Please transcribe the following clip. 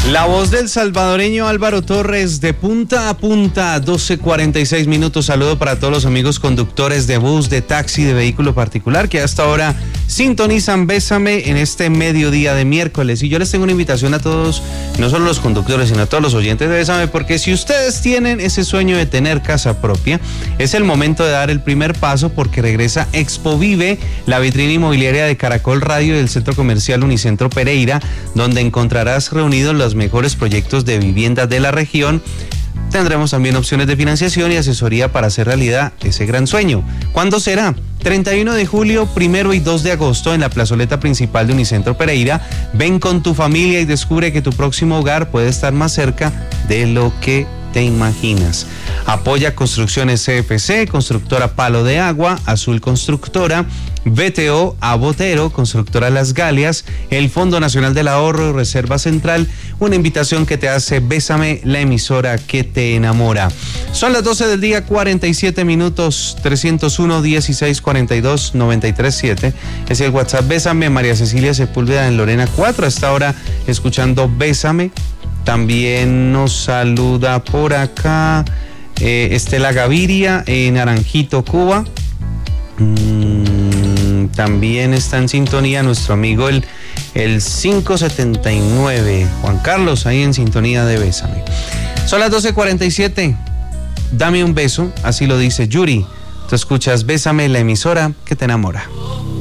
La voz del salvadoreño Álvaro Torres, de punta a punta, 12:46 minutos. Saludo para todos los amigos conductores de bus, de taxi, de vehículo particular que hasta ahora sintonizan Bésame en este mediodía de miércoles. Y yo les tengo una invitación a todos, no solo los conductores, sino a todos los oyentes de Bésame, porque si ustedes tienen ese sueño de tener casa propia, es el momento de dar el primer paso, porque regresa Expo Vive, la vitrina inmobiliaria de Caracol Radio y del Centro Comercial Unicentro Pereira, donde encontrarás reunidos los mejores proyectos de vivienda de la región. Tendremos también opciones de financiación y asesoría para hacer realidad ese gran sueño. ¿Cuándo será? 31 de julio, 1 y 2 de agosto en la plazoleta principal de Unicentro Pereira. Ven con tu familia y descubre que tu próximo hogar puede estar más cerca de lo que te imaginas. Apoya Construcciones CFC, Constructora Palo de Agua, Azul Constructora, BTO, Abotero, Constructora Las Galias, el Fondo Nacional del Ahorro y Reserva Central. Una invitación que te hace Bésame, la emisora que te enamora. Son las 12 del día, 47 minutos, 301-1642-937. Es el WhatsApp Bésame. María Cecilia Sepúlveda en Lorena 4, hasta ahora escuchando Bésame. También nos saluda por acá Estela Gaviria en Naranjito, Cuba. También está en sintonía nuestro amigo el 579, Juan Carlos, ahí en sintonía de Bésame. Son las 12:47. Dame un beso, así lo dice Yuri. Tú escuchas Bésame, la emisora que te enamora.